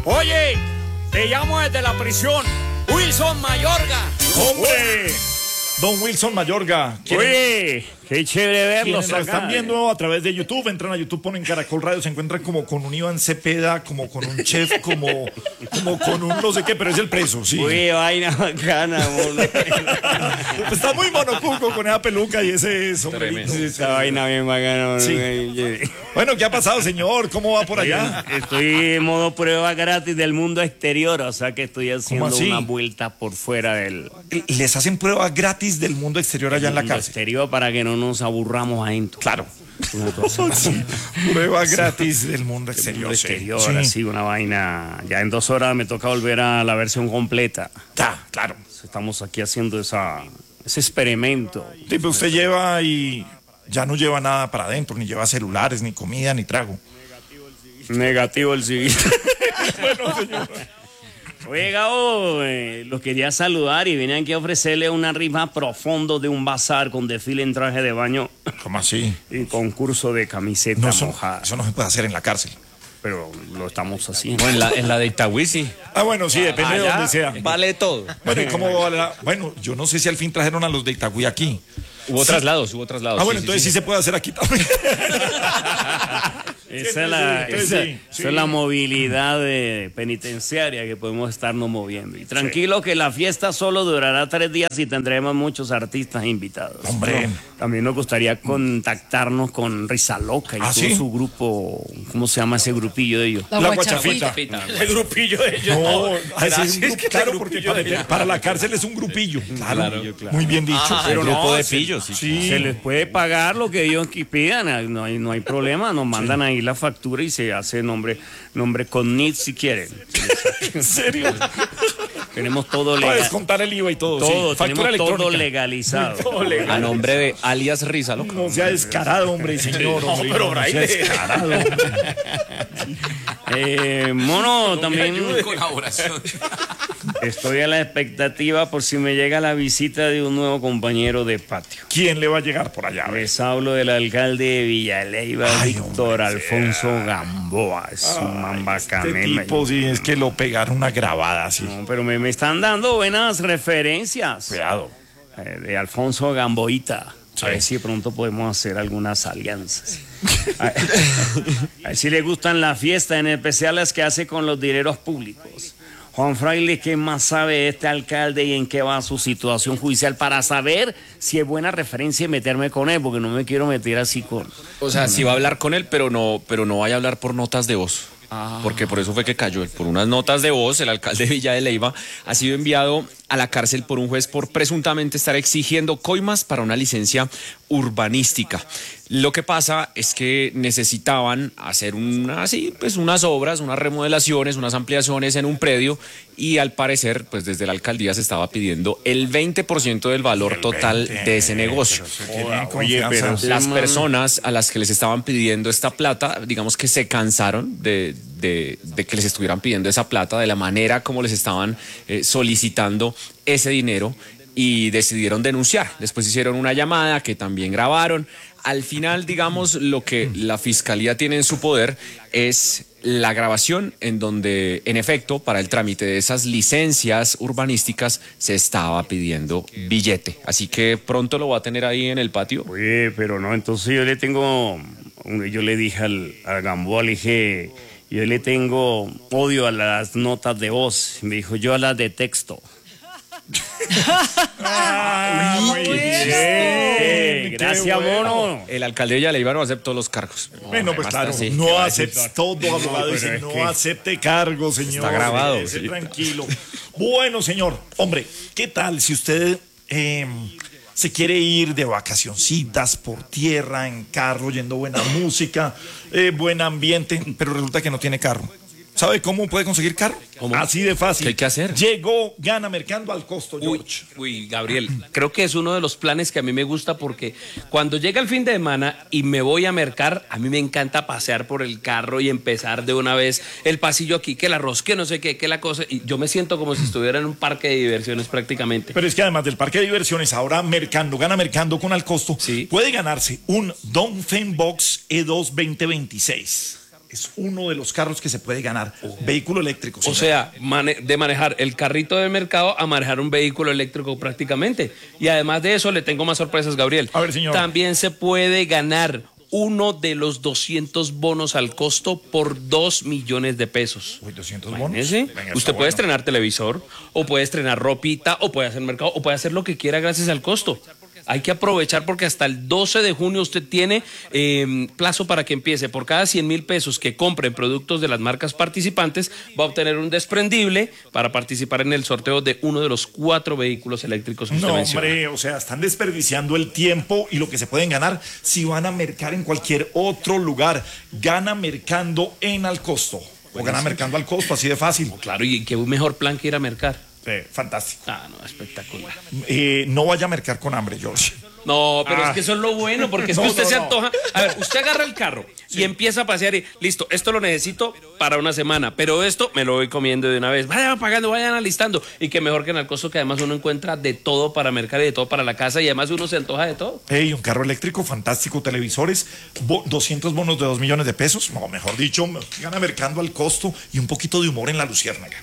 Oye, te llamo desde la prisión. Wilson Mayorga. ¡Hombre! Don Wilson Mayorga. Oye, qué chévere verlos Quienes lo acá. están viendo a través de YouTube, entran a YouTube, ponen Caracol Radio, se encuentran como con un Iván Cepeda, como con un chef, como con un no sé qué, pero es el preso, sí. Uy, vaina bacana, mono. Está muy monocuco con esa peluca y ese sombrerito. Esa vaina bien bacana, mono. Sí. Bueno, ¿qué ha pasado, señor? ¿Cómo va por allá? Estoy en modo prueba gratis del mundo exterior, o sea que estoy haciendo así? una vuelta por fuera del Les hacen pruebas gratis del mundo exterior allá en la mundo cárcel. exterior para que no nos aburramos adentro. Claro. Sí, prueba gratis del mundo exterior. Mundo sí. exterior, Sí. así una vaina. Ya en 2 horas me toca volver a la versión completa. Claro. Estamos aquí haciendo ese experimento. Tipo, usted lleva y ya no lleva nada para adentro, ni lleva celulares, ni comida, ni trago. Negativo el civil. Bueno, señor. Oye, Gabo, lo quería saludar y vine aquí a ofrecerle una rifa profundo de un bazar con desfile en traje de baño ¿Cómo así? y concurso de camiseta No, mojada. eso no se puede hacer en la cárcel. Pero lo estamos haciendo. Bueno, en la de Itagüí sí. Ah, bueno, sí, depende de Allá donde sea. vale todo. Bueno, ¿y cómo va la...? Bueno, yo no sé si al fin trajeron a los de Itagüí aquí. Hubo traslados. Ah, bueno, entonces sí se puede hacer aquí también. Esa Sí. es la movilidad penitenciaria que podemos estarnos moviendo. Y tranquilo que la fiesta solo durará 3 días y tendremos muchos artistas invitados. Hombre. También nos gustaría contactarnos con Risa Loca y todo ¿sí? su grupo. ¿Cómo se llama ese grupillo de ellos? La guachafita. El grupillo de ellos. No, Gracias, es un grupo, que claro, el porque grupillo para la cárcel es un grupillo. Claro. Muy bien dicho. Pero Pero grupo no, de pillos. Sí. Se les puede pagar lo que ellos pidan, no hay problema, nos mandan ahí la factura y se hace nombre con NIT si quieren. ¿En serio? Tenemos todo Para legal. descontar el IVA y todo. Todo, sí. Factura tenemos todo electrónica. legalizado. A nombre de alias Risa Loca. No sea descarado, hombre, señor. No, hombre, pero no sea Braille. descarado, hombre. Mono, también Colaboración. estoy a la expectativa por si me llega la visita de un nuevo compañero de patio. ¿Quién le va a llegar por allá? Les hablo del alcalde de Villaleiva, Ay, Víctor hombre, Alfonso Gamboa. Es un man bacán. Este tipo, sí, es que lo pegaron una grabada así. No, pero me están dando buenas referencias Cuidado. de Alfonso Gamboita. Sí. A ver si de pronto podemos hacer algunas alianzas. A ver si le gustan las fiestas, en especial las que hace con los dineros públicos. Juan Fraile, ¿qué más sabe de este alcalde y en qué va su situación judicial para saber si es buena referencia y meterme con él? Porque no me quiero meter así con... O sea, sí va a hablar con él, pero no vaya a hablar por notas de voz. Porque por eso fue que cayó. Por unas notas de voz, el alcalde de Villa de Leyva ha sido enviado a la cárcel por un juez por presuntamente estar exigiendo coimas para una licencia urbanística. Lo que pasa es que necesitaban hacer unas obras, unas remodelaciones, unas ampliaciones en un predio y al parecer, pues desde la alcaldía se estaba pidiendo el 20% del valor total de ese negocio. Oye, pero Las personas a las que les estaban pidiendo esta plata, digamos que se cansaron de que les estuvieran pidiendo esa plata, de la manera como les estaban solicitando ese dinero y decidieron denunciar. Después hicieron una llamada que también grabaron. Al final, digamos, lo que la fiscalía tiene en su poder es la grabación en donde, en efecto, para el trámite de esas licencias urbanísticas se estaba pidiendo billete. Así que pronto lo va a tener ahí en el patio. Oye, pero no, entonces yo le dije al Gamboa, le dije, yo le tengo odio a las notas de voz. Me dijo, yo a las de texto. muy bien. Gracias, Qué bueno. mono. El alcalde de Villaleyva no aceptó los cargos. Bueno, pues claro, Sí. no acepte todo, abogado, pero dice, es no que acepte cargo, señor. Está grabado, Quédese sí. tranquilo. Bueno, señor, hombre, ¿qué tal si usted se quiere ir de vacacioncitas por tierra, en carro, oyendo buena música, buen ambiente, pero resulta que no tiene carro? ¿Sabe cómo puede conseguir carro? ¿Cómo? Así de fácil. ¿Qué hay que hacer? Llegó Gana Mercando al costo, George. Uy, Gabriel, creo que es uno de los planes que a mí me gusta porque cuando llega el fin de semana y me voy a mercar, a mí me encanta pasear por el carro y empezar de una vez el pasillo aquí, que el arroz, que no sé qué, que la cosa, y yo me siento como si estuviera en un parque de diversiones prácticamente. Pero es que además del parque de diversiones, ahora Mercando, Gana Mercando con al costo, Sí. puede ganarse un Dongfeng Box E2 2026. es uno de los carros que se puede ganar. Vehículo eléctrico. O sea, de manejar el carrito del mercado a manejar un vehículo eléctrico prácticamente. Y además de eso, le tengo más sorpresas, Gabriel. A ver, señor. También se puede ganar uno de los 200 bonos al costo por 2 millones de pesos. Uy, 200 bonos. Imagínese. Venga, Usted puede bueno. estrenar televisor, o puede estrenar ropita, o puede hacer mercado, o puede hacer lo que quiera gracias al costo. Hay que aprovechar porque hasta el 12 de junio usted tiene plazo para que empiece. Por cada 100.000 pesos que compre en productos de las marcas participantes, va a obtener un desprendible para participar en el sorteo de uno de los 4 vehículos eléctricos que usted No, menciona. hombre, o sea, están desperdiciando el tiempo y lo que se pueden ganar si van a mercar en cualquier otro lugar. Gana mercando en al costo. O gana mercando al costo, así de fácil. Claro, y qué mejor plan que ir a mercar. Fantástico. Ah, no, espectacular. No vaya a mercar con hambre, George. No, pero es que eso es lo bueno, porque es que No, usted no, se no. antoja. A ver, usted agarra el carro y empieza a pasear y listo, esto lo necesito para una semana, pero esto me lo voy comiendo de una vez. Vayan pagando, vayan alistando. Y que mejor que en el costo que además uno encuentra de todo para mercar y de todo para la casa y además uno se antoja de todo. Un carro eléctrico fantástico, televisores, 200 bonos de 2 millones de pesos. No, mejor dicho, gana mercando al costo y un poquito de humor en la luciérnaga.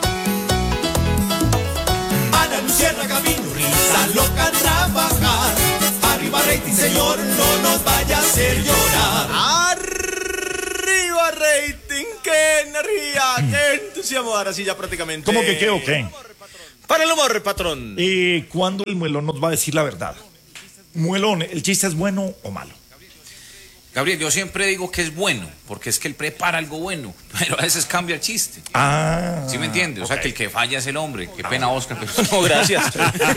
A la luciérnaga vino risa loca a trabajar. Arriba rating, señor, no nos vaya a hacer llorar. Arriba rating, qué energía, qué entusiasmo. Ahora sí ya prácticamente. ¿Cómo que qué o qué? Para el humor, patrón. ¿Cuándo el muelón nos va a decir la verdad? Muelón, ¿el chiste es bueno o malo? Gabriel, yo siempre digo que es bueno, porque es que él prepara algo bueno, pero a veces cambia el chiste. ¿Sí me entiendes? O sea, que el que falla es el hombre. Qué pena, Oscar. Pero... No, gracias.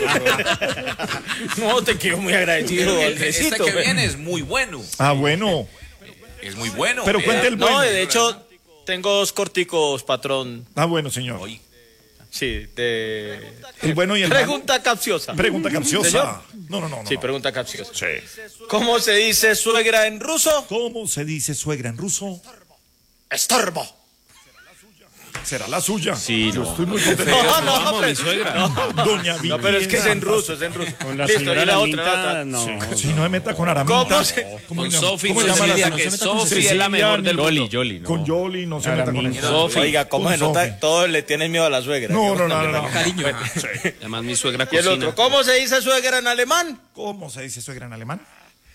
No, te quiero muy agradecido. Este que viene es muy bueno. Bueno. Es muy bueno. Pero cuente el bueno. No, de hecho, tengo 2 corticos, patrón. Bueno, señor. Oye. Sí, de... El bueno y el malo. Pregunta capciosa. Pregunta capciosa. ¿Señor? No. Sí, pregunta capciosa. Sí. ¿Cómo se dice suegra en ruso? ¿Cómo se dice suegra en ruso? Estorbo. Será la suya. Sí, Yo no. estoy muy contento. No, pero, Doña no, pero es que es en ruso, es en ruso. Con la Listo, señora y la Aramita, otra. no. Si no me meta con Aramita. ¿Cómo se- ¿Cómo Con se llama? Sofi, ¿Cómo se con llama la Cecilia, señora? que Sofi es la mejor del mundo. Yoli, ¿no? Con Yoli no se meta con Aramita. ella. Sofi. Oiga, ¿cómo Con se nota? Sofi. Todos le tienen miedo a la suegra. No. Cariño. Además mi suegra Y el cocina. otro, ¿cómo se dice suegra en alemán? ¿Cómo se dice suegra en alemán?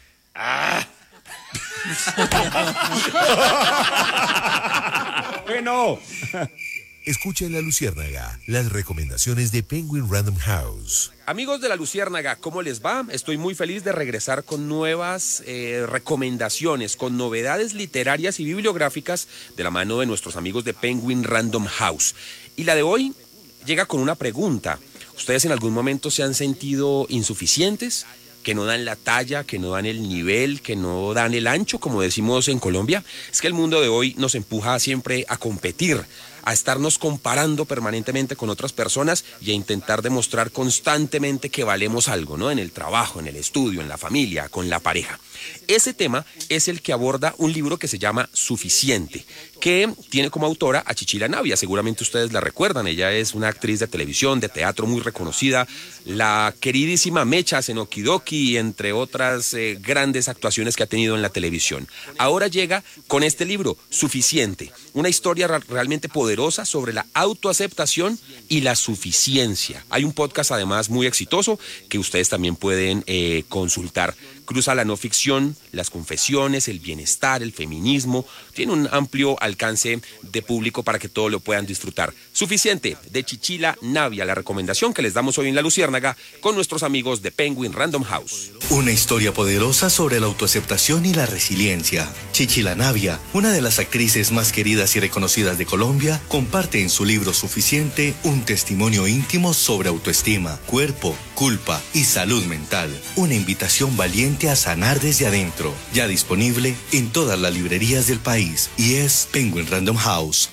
Bueno. Escucha en La Luciérnaga las recomendaciones de Penguin Random House. Amigos de La Luciérnaga, ¿cómo les va? Estoy muy feliz de regresar con nuevas recomendaciones, con novedades literarias y bibliográficas de la mano de nuestros amigos de Penguin Random House. Y la de hoy llega con una pregunta. ¿Ustedes en algún momento se han sentido insuficientes? ¿Que no dan la talla, que no dan el nivel, que no dan el ancho, como decimos en Colombia? Es que el mundo de hoy nos empuja siempre a competir, a estarnos comparando permanentemente con otras personas y a intentar demostrar constantemente que valemos algo, ¿no? En el trabajo, en el estudio, en la familia, con la pareja. Ese tema es el que aborda un libro que se llama Suficiente, que tiene como autora a Chichila Navia. Seguramente ustedes la recuerdan. Ella es una actriz de televisión, de teatro muy reconocida. La queridísima Mechas en Okidoki, entre otras grandes actuaciones que ha tenido en la televisión. Ahora llega con este libro, Suficiente, una historia realmente poderosa sobre la autoaceptación y la suficiencia. Hay un podcast además muy exitoso que ustedes también pueden consultar. Cruza la no ficción, las confesiones, el bienestar, el feminismo. Tiene un amplio alcance de público para que todos lo puedan disfrutar. Suficiente, de Chichila Navia, la recomendación que les damos hoy en La Luciérnaga con nuestros amigos de Penguin Random House. Una historia poderosa sobre la autoaceptación y la resiliencia. Chichila Navia, una de las actrices más queridas y reconocidas de Colombia, comparte en su libro Suficiente un testimonio íntimo sobre autoestima, cuerpo, culpa y salud mental. Una invitación valiente a sanar desde adentro. Ya disponible en todas las librerías del país y es Penguin Random House.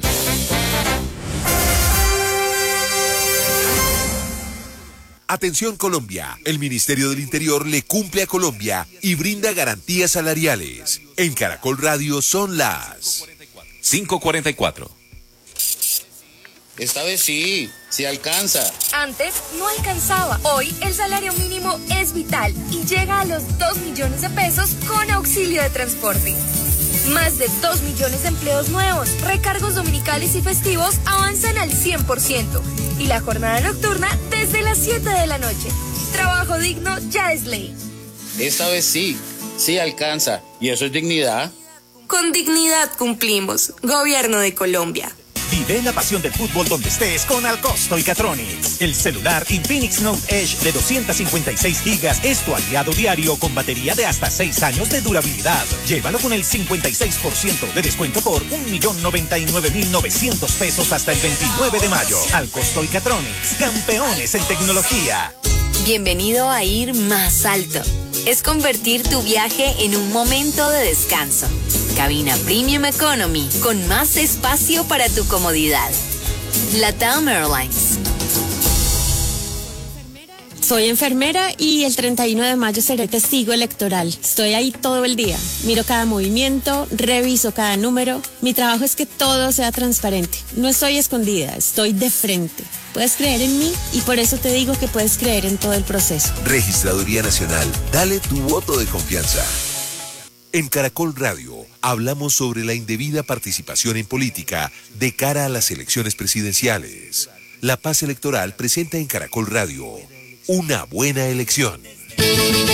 Atención Colombia, el Ministerio del Interior le cumple a Colombia y brinda garantías salariales. En Caracol Radio son las 5:44. Esta vez sí alcanza. Antes no alcanzaba. Hoy el salario mínimo es vital y llega a los 2 millones de pesos con auxilio de transporte. Más de 2 millones de empleos nuevos, recargos dominicales y festivos avanzan al 100%. Y la jornada nocturna desde las 7 de la noche. Trabajo digno ya es ley. Esta vez sí alcanza. ¿Y eso es dignidad? Con dignidad cumplimos. Gobierno de Colombia. Vive la pasión del fútbol donde estés con Alcosto y Catronics. El celular Infinix Note Edge de 256 gigas es tu aliado diario con batería de hasta 6 años de durabilidad. Llévalo con el 56% de descuento por 1.099.900 pesos hasta el 29 de mayo. Alcosto y Catronics, campeones en tecnología. Bienvenido a ir más alto. Es convertir tu viaje en un momento de descanso. Cabina Premium Economy con más espacio para tu comodidad. LATAM Airlines. Soy enfermera y el 31 de mayo seré testigo electoral. Estoy ahí todo el día. Miro cada movimiento, reviso cada número. Mi trabajo es que todo sea transparente. No estoy escondida, estoy de frente. Puedes creer en mí y por eso te digo que puedes creer en todo el proceso. Registraduría Nacional, dale tu voto de confianza. En Caracol Radio hablamos sobre la indebida participación en política de cara a las elecciones presidenciales. La Paz Electoral presenta en Caracol Radio una buena elección.